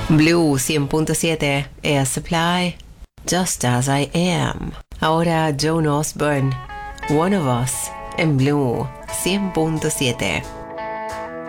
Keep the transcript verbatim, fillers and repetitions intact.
Blue cien punto siete, Air Supply, Just As I Am. Ahora Joan Osborne, One of Us, en Blue cien punto siete.